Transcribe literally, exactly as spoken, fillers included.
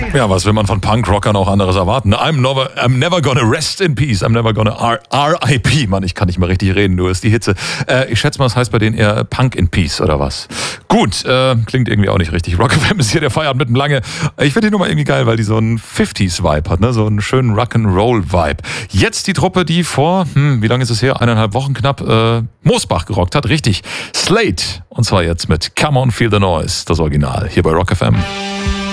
Ja, was will man von Punkrockern auch anderes erwarten? I'm never, I'm never gonna rest in peace. I'm never gonna R I P Mann, ich kann nicht mehr richtig reden, du ist die Hitze. Äh, ich schätze mal, das heißt bei denen eher Punk in Peace oder was? Gut, äh, klingt irgendwie auch nicht richtig. Rock F M ist hier der Feierabend mit dem Lange. Ich finde die Nummer irgendwie geil, weil die so einen fünfziger-Vibe hat, ne? So einen schönen Rock'n'Roll-Vibe. Jetzt die Truppe, die vor, hm, wie lange ist es her? Eineinhalb Wochen knapp, äh, Moosbach gerockt hat. Richtig. Slate. Und zwar jetzt mit Come On Feel the Noise, das Original, hier bei Rock F M.